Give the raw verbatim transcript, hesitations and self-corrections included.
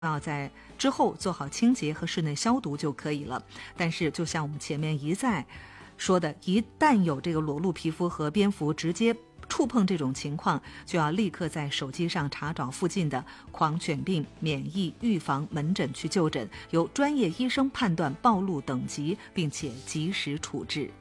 要在之后做好清洁和室内消毒就可以了。但是就像我们前面一再说的，一旦有这个裸露皮肤和蝙蝠直接触碰这种情况，就要立刻在手机上查找附近的狂犬病免疫预防门诊去就诊，由专业医生判断暴露等级，并且及时处置。